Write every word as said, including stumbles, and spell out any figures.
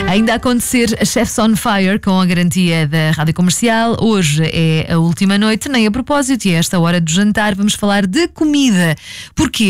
Ainda a acontecer a Chefs on Fire com a garantia da Rádio Comercial. Hoje é a última noite, nem a propósito, e a esta hora do jantar vamos falar de comida. Porquê?